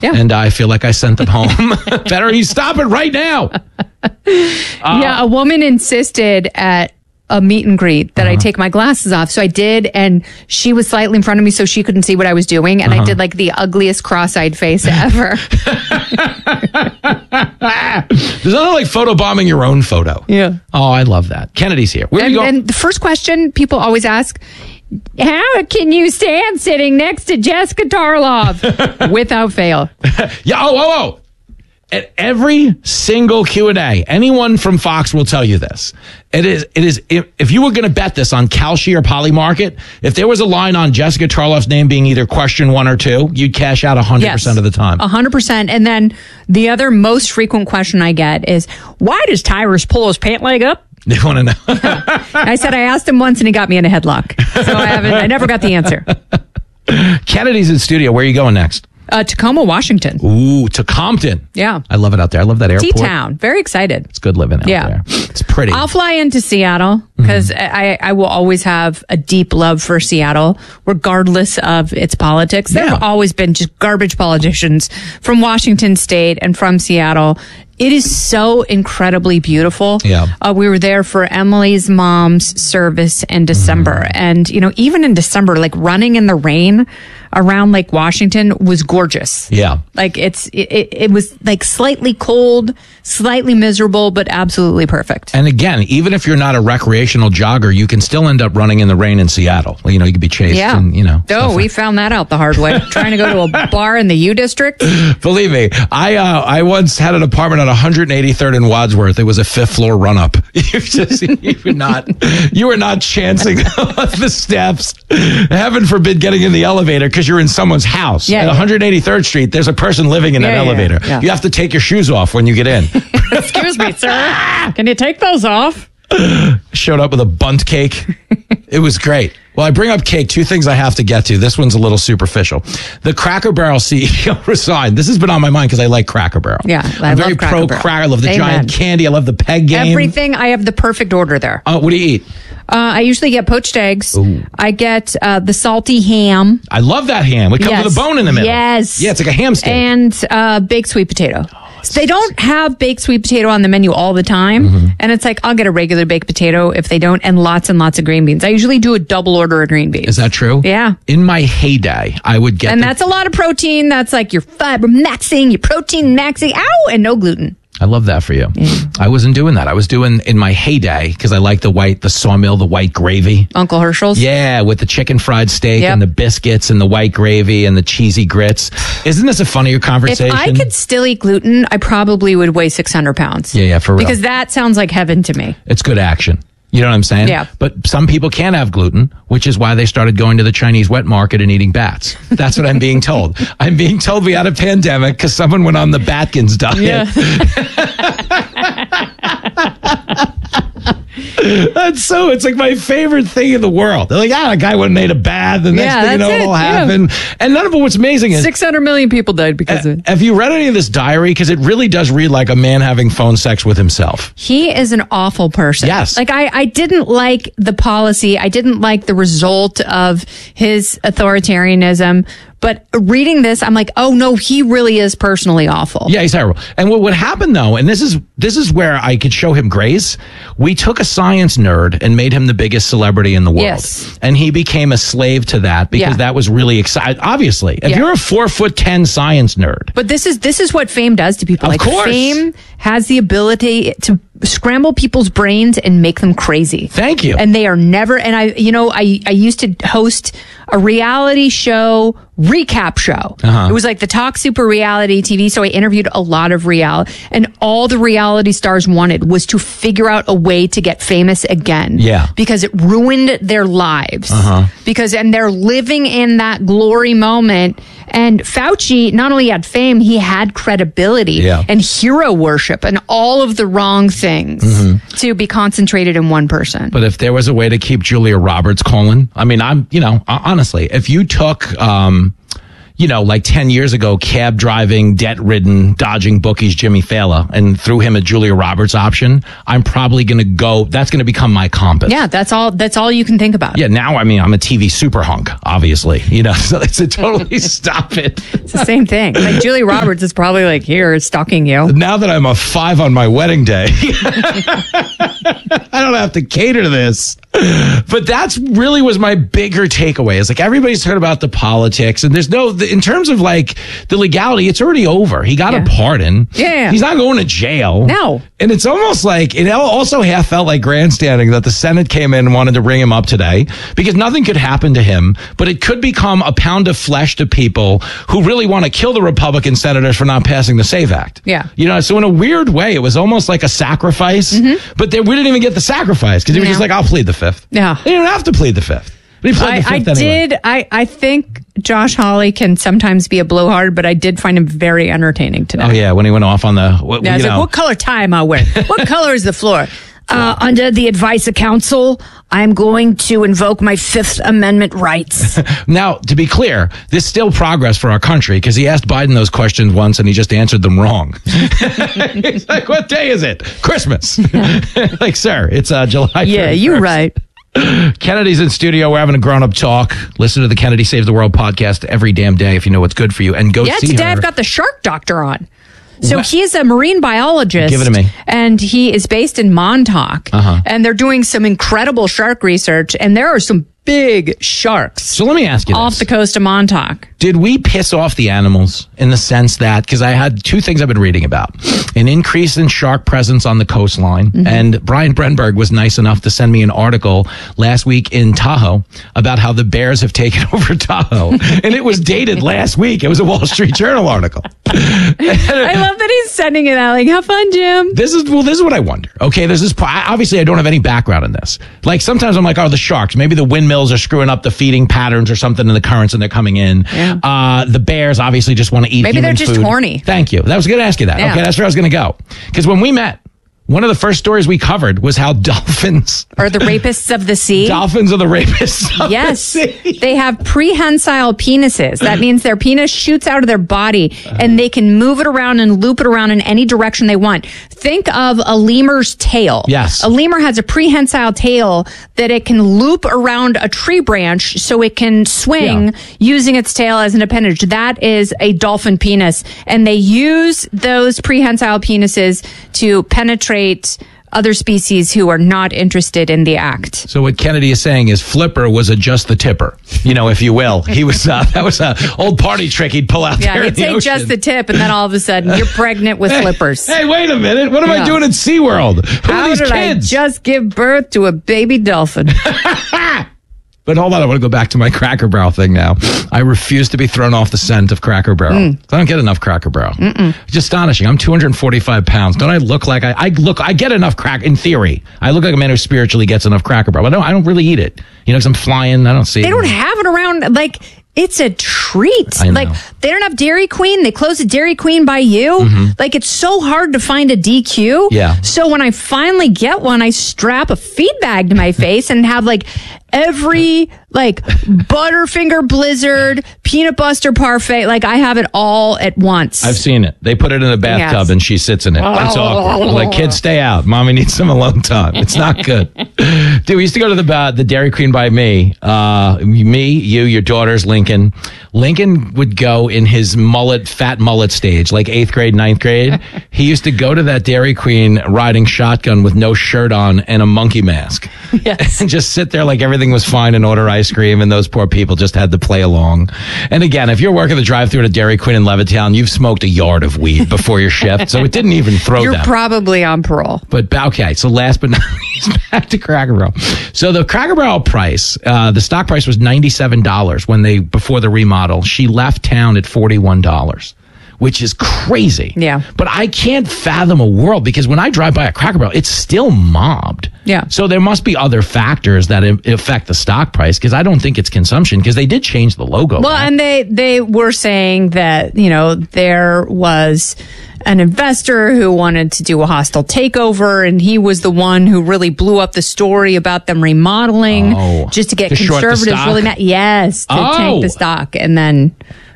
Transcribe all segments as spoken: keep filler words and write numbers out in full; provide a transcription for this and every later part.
Yeah. And I feel like I sent them home. Better you stop it right now. Uh, yeah, a woman insisted at a meet and greet that uh-huh. I take my glasses off. So I did, and she was slightly in front of me so she couldn't see what I was doing. And uh-huh. I did like the ugliest cross-eyed face ever. There's nothing like photobombing your own photo. Yeah. Oh, I love that. Kennedy's here. Where and, you go? And the first question people always ask, how can you stand sitting next to Jessica Tarlov? Without fail. Yeah. Oh, oh, oh. At every single Q and A, anyone from Fox will tell you this. It is, it is, if, if you were going to bet this on Kalshi or Polymarket, if there was a line on Jessica Tarlov's name being either question one or two, you'd cash out one hundred percent yes, of the time. one hundred percent. And then the other most frequent question I get is, why does Tyrus pull his pant leg up? They want to know. I said I asked him once and he got me in a headlock. So I haven't, I never got the answer. Kennedy's in studio. Where are you going next? Uh, Tacoma, Washington. Ooh, to Compton. Yeah. I love it out there. I love that airport. T-Town. Very excited. It's good living out yeah. there. It's pretty. I'll fly into Seattle because mm-hmm. I, I will always have a deep love for Seattle, regardless of its politics. There yeah. have always been just garbage politicians from Washington State and from Seattle. It is so incredibly beautiful. Yeah. Uh, we were there for Emily's mom's service in December. Mm-hmm. And, you know, even in December, like running in the rain around Lake Washington was gorgeous. Yeah. Like it's, it, it was like slightly cold, slightly miserable, but absolutely perfect. And again, even if you're not a recreational jogger, you can still end up running in the rain in Seattle. Well, you know, you could be chased yeah. and, you know. Oh, we like. found that out the hard way. Trying to go to a bar in the U District. Believe me, I, uh, I once had an apartment on one hundred eighty-third in Wadsworth. It was a fifth floor run up. You just, you were not, you were not chancing the steps. Heaven forbid getting in the elevator because you're in someone's house. Yeah, At yeah. one hundred eighty-third Street, there's a person living in yeah, that yeah, elevator. yeah. You have to take your shoes off when you get in. Excuse me, sir. Can you take those off? Showed up with a bunt cake. It was great. Well, I bring up cake. Two things I have to get to. This one's a little superficial. The Cracker Barrel C E O resigned. This has been on my mind because I like Cracker Barrel. Yeah, I I'm love very Cracker pro Barrel. Cracker. I love the Amen. giant candy. I love the peg game. Everything. I have the perfect order there. Uh, what do you eat? Uh, I usually get poached eggs. Ooh. I get uh, the salty ham. I love that ham. It comes Yes. with a bone in the middle. Yes. Yeah, it's like a ham steak. And uh, baked sweet potato. Oh, They don't have baked sweet potato on the menu all the time. Mm-hmm. And it's like, I'll get a regular baked potato if they don't, and lots and lots of green beans. I usually do a double order of green beans. Is that true? Yeah. In my heyday, I would get And the- that's a lot of protein. That's like your fiber maxing, your protein maxing. Ow! And no gluten. I love that for you. Mm. I wasn't doing that. I was doing in my heyday because I like the white, the sawmill, the white gravy. Uncle Herschel's? Yeah, with the chicken fried steak Yep. and the biscuits and the white gravy and the cheesy grits. Isn't this a funnier conversation? If I could still eat gluten, I probably would weigh six hundred pounds. Yeah, yeah, for real. Because that sounds like heaven to me. It's good action. You know what I'm saying? Yeah. But some people can't have gluten, which is why they started going to the Chinese wet market and eating bats. That's what I'm being told. I'm being told we had a pandemic because someone went on the Batkins diet. Yeah. That's so, it's like my favorite thing in the world. They're like, ah, a guy went and ate a bat. The next Yeah, thing you know, that's it, it'll yeah. happen. And none of it, what's amazing is, six hundred million people died because of it. have you read any of this diary? Because it really does read like a man having phone sex with himself. He is an awful person. Yes. Like I, I didn't like the policy. I didn't like the result of his authoritarianism. But reading this, I'm like, oh no, he really is personally awful. Yeah, he's terrible. And what would happen though, and this is this is where I could show him grace. We took a science nerd and made him the biggest celebrity in the world. Yes. And he became a slave to that because Yeah. that was really exciting. Obviously, if Yeah. you're a four foot ten science nerd, But this is this is what fame does to people. Of like course. fame has the ability to scramble people's brains and make them crazy. Thank you. And they are never, and I, you know, I, I used to host a reality show recap show. Uh-huh. It was like the Talk Super reality T V. So I interviewed a lot of reality, and all the reality stars wanted was to figure out a way to get famous again. Yeah. Because it ruined their lives. Uh-huh. Because, and they're living in that glory moment. And Fauci not only had fame, he had credibility Yeah. and hero worship and all of the wrong things to be concentrated in one person. but if there was a way to keep Julia Roberts calling, I mean, I'm, you know, honestly, if you took, um, you know, like ten years ago, cab driving, debt ridden, dodging bookies, Jimmy Fallon, and threw him a Julia Roberts option, I'm probably going to go, that's going to become my compass. Yeah, that's all, that's all you can think about. Yeah, now, I mean, I'm a T V super hunk, obviously, you know, so it's a totally stop it. It's the same thing. Like Julia Roberts is probably like, here, stalking you. Now that I'm a five on my wedding day, I don't have to cater to this. But that's really was my bigger takeaway. It's like everybody's heard about the politics, and there's no, in terms of like the legality, it's already over. He got yeah. a pardon. Yeah. He's not going to jail. No. And it's almost like, it also half felt like grandstanding that the Senate came in and wanted to bring him up today because nothing could happen to him, but it could become a pound of flesh to people who really want to kill the Republican senators for not passing the SAVE Act. Yeah. You know, so in a weird way, it was almost like a sacrifice, mm-hmm. but they, we didn't even get the sacrifice because he was no. just like, I'll plead the fifth. Yeah. They didn't have to plead the fifth. But he pled I, the fifth I anyway. did. I, I think Josh Hawley can sometimes be a blowhard, but I did find him very entertaining today. Oh, yeah. When he went off on the. What, yeah, I was you like, know. what color tie am I wearing? What color is the floor? Uh, under the advice of counsel, I'm going to invoke my Fifth Amendment rights. Now, to be clear, this is still progress for our country because he asked Biden those questions once and he just answered them wrong. He's like, what day is it? Christmas. Like, sir, it's uh, July Yeah, thirty-first. you're right. Kennedy's in studio. We're having a grown-up talk. Listen to the Kennedy Saves the World podcast every damn day if you know what's good for you. And go yeah, see today her. I've got the shark doctor on. So What? he's a marine biologist. Give it to me. And he is based in Montauk. Uh-huh. And they're doing some incredible shark research. And there are some big sharks So let me ask you off this. the coast of Montauk. Did we piss off the animals in the sense that, because I had two things I've been reading about, an increase in shark presence on the coastline. Mm-hmm. And Brian Brenberg was nice enough to send me an article last week in Tahoe about how the bears have taken over Tahoe. And it was dated last week. It was a Wall Street Journal article. I love that he's sending it out like, have fun, Jim. This is, well, this is what I wonder. Okay, there's this, obviously I don't have any background in this. Like sometimes I'm like, oh, the sharks, maybe the windmills are screwing up the feeding patterns or something in the currents and they're coming in. Yeah. Uh, the bears obviously just want to eat Maybe human they're just food. horny. Thank you. That was going to ask you that. Yeah. Okay, that's where I was going to go. Because when we met, one of the first stories we covered was how dolphins Or the rapists of the sea. dolphins are the rapists of Yes, the sea. they have prehensile penises. That means their penis shoots out of their body and they can move it around and loop it around in any direction they want. Think of a lemur's tail. Yes. A lemur has a prehensile tail that it can loop around a tree branch so it can swing Yeah. using its tail as an appendage. That is a dolphin penis. And they use those prehensile penises to penetrate other species who are not interested in the act. So what Kennedy is saying is Flipper was a just the tipper, you know, if you will. He was, uh, that was a old party trick he'd pull out Yeah, there in he'd the say ocean. just the tip, and then all of a sudden you're pregnant with Hey, flippers. Hey, wait a minute. What am Yeah. I doing at SeaWorld? Who How are these did kids? I just give birth to a baby dolphin? But hold on, I want to go back to my Cracker Barrel thing now. I refuse to be thrown off the scent of Cracker Barrel. Mm. I don't get enough Cracker Barrel. Mm-mm. It's astonishing. I'm two hundred forty-five pounds. Don't I look like I, I look, I get enough crack, in theory. I look like a man who spiritually gets enough Cracker Barrel. But I don't, I don't really eat it. You know, because I'm flying, I don't see They it. don't have it around, like, it's a treat. I know. Like, they don't have Dairy Queen. They close a Dairy Queen by you. Mm-hmm. Like, it's so hard to find a D Q. Yeah. So when I finally get one, I strap a feed bag to my face and have, like, every, like, Butterfinger Blizzard, Peanut Buster Parfait. Like, I have it all at once. I've seen it. They put it in a bathtub Yes. and she sits in it. It's awkward. I'm like, kids, stay out. Mommy needs some alone time. It's not good. Dude, we used to go to the uh, the Dairy Queen by me. Uh, me, you, your daughters, Lincoln. Lincoln would go in his mullet, fat mullet stage, like eighth grade, ninth grade. He used to go to that Dairy Queen riding shotgun with no shirt on and a monkey mask. Yes. And just sit there like everything was fine and order ice cream, and those poor people just had to play along. And again, if you're working the drive-thru at a Dairy Queen in Levittown, you've smoked a yard of weed before your shift, so it didn't even throw You're them. probably on parole. But okay, so last but not least, back to Cracker Barrel. So the Cracker Barrel price, uh, the stock price was ninety-seven dollars when they before the remodel. She left town at forty-one dollars. Which is crazy. Yeah. But I can't fathom a world because when I drive by a Cracker Barrel, it's still mobbed. Yeah. So there must be other factors that i- affect the stock price because I don't think it's consumption because they did change the logo. Well, right? and they, they were saying that, you know, there was an investor who wanted to do a hostile takeover, and he was the one who really blew up the story about them remodeling Oh. just to get To short the conservatives stock? really mad. Yes, to Oh. tank the stock. And then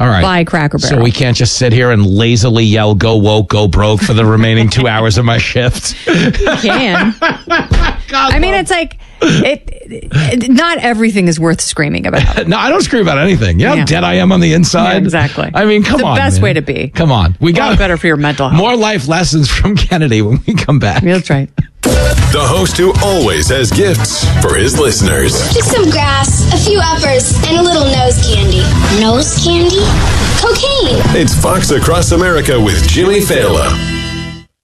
All right. Buy Cracker Barrel. So we can't just sit here and lazily yell, go woke, go broke for the remaining two hours of my shift. You can. I mean, it's like, it, it, not everything is worth screaming about. No, I don't scream about anything. You know Yeah. how dead I am on the inside? Yeah, exactly. I mean, come It's the on. best man. way to be. Come on. We A lot got better for your mental health. more life lessons from Kennedy when we come back. That's right. The host who always has gifts for his listeners. Just some grass, a few uppers, and a little nose candy. Nose candy? Cocaine. It's Fox Across America with Jimmy Fallon.